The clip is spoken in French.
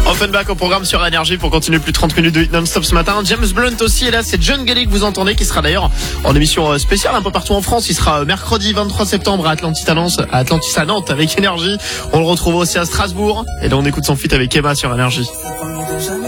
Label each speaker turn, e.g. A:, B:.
A: Offenbach au programme sur Énergie pour continuer plus de 30 minutes de hit non-stop ce matin. James Blunt aussi est là, c'est John Galley que vous entendez, qui sera d'ailleurs en émission spéciale un peu partout en France. Il sera mercredi 23 septembre à Atlantis à Nantes avec Énergie. On le retrouve aussi à Strasbourg. Et là on écoute son feat avec Emma sur Énergie.